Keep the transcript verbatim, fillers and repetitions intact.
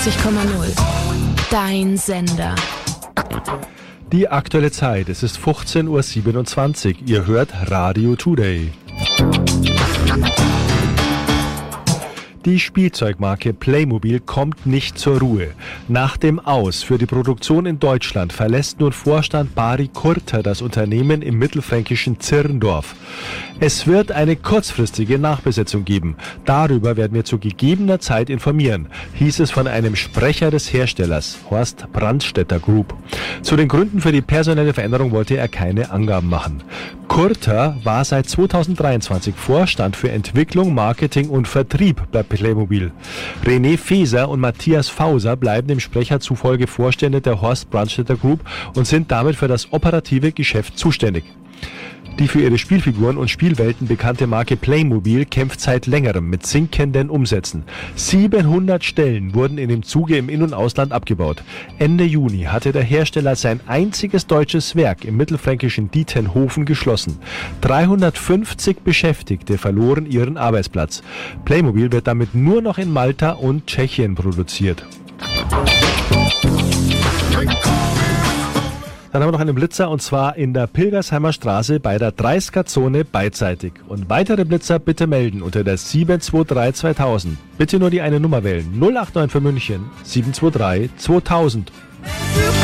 neunundneunzig Komma null. Dein Sender. Die aktuelle Zeit, es ist fünfzehn Uhr siebenundzwanzig. Ihr hört Radio Today. Die Spielzeugmarke Playmobil kommt nicht zur Ruhe. Nach dem Aus für die Produktion in Deutschland verlässt nun Vorstand Bari Kurter das Unternehmen im mittelfränkischen Zirndorf. Es wird eine kurzfristige Nachbesetzung geben. Darüber werden wir zu gegebener Zeit informieren, hieß es von einem Sprecher des Herstellers, Horst Brandstätter Group. Zu den Gründen für die personelle Veränderung wollte er keine Angaben machen. Kurter war seit zweitausenddreiundzwanzig Vorstand für Entwicklung, Marketing und Vertrieb bei Playmobil. René Feser und Matthias Fauser bleiben dem Sprecher zufolge Vorstände der Horst Brandstätter Group und sind damit für das operative Geschäft zuständig. Die für ihre Spielfiguren und Spielwelten bekannte Marke Playmobil kämpft seit längerem mit sinkenden Umsätzen. siebenhundert Stellen wurden in dem Zuge im In- und Ausland abgebaut. Ende Juni hatte der Hersteller sein einziges deutsches Werk im mittelfränkischen Dietenhofen geschlossen. dreihundertfünfzig Beschäftigte verloren ihren Arbeitsplatz. Playmobil wird damit nur noch in Malta und Tschechien produziert. Dann haben wir noch einen Blitzer und zwar in der Pilgersheimer Straße bei der dreißiger-Zone beidseitig. Und weitere Blitzer bitte melden unter der sieben zwei drei zweitausend. Bitte nur die eine Nummer wählen. null acht neun für München sieben zwei drei zweitausend.